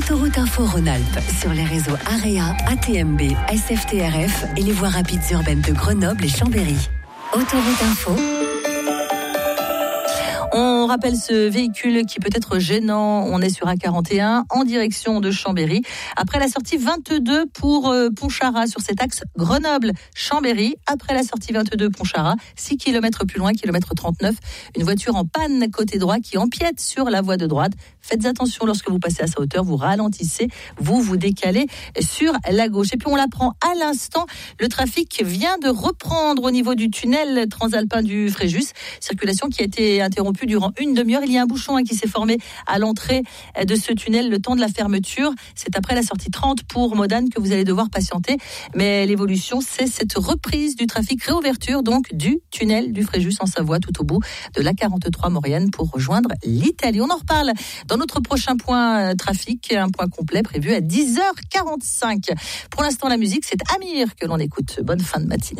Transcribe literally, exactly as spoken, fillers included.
Autoroute Info Rhône-Alpes sur les réseaux AREA, A T M B, S F T R F et les voies rapides urbaines de Grenoble et Chambéry. Autoroute Info. On rappelle ce véhicule qui peut être gênant. On est sur A quarante et un en direction de Chambéry. Après la sortie vingt-deux pour euh, Pontcharrat sur cet axe Grenoble-Chambéry. Après la sortie vingt-deux Pontcharrat, six kilomètres plus loin, kilomètre trente-neuf, une voiture en panne côté droit qui empiète sur la voie de droite. Faites attention lorsque vous passez à sa hauteur, vous ralentissez, vous vous décalez sur la gauche. Et puis on l'apprend à l'instant, le trafic vient de reprendre au niveau du tunnel transalpin du Fréjus. Circulation qui a été interrompue durant une demi-heure. Il y a un bouchon hein, qui s'est formé à l'entrée de ce tunnel le temps de la fermeture. C'est après la sortie trente pour Modane que vous allez devoir patienter. Mais l'évolution, c'est cette reprise du trafic, réouverture donc du tunnel du Fréjus en Savoie tout au bout de l'A quarante-trois Maurienne pour rejoindre l'Italie. On en reparle dans notre prochain point trafic, un point complet prévu à dix heures quarante-cinq. Pour l'instant, la musique, c'est Amir que l'on écoute. Bonne fin de matinée.